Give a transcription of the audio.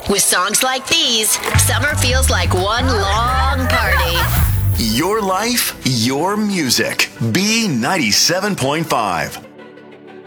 With songs like these, summer feels like one long party. Your life, your music. B97.5.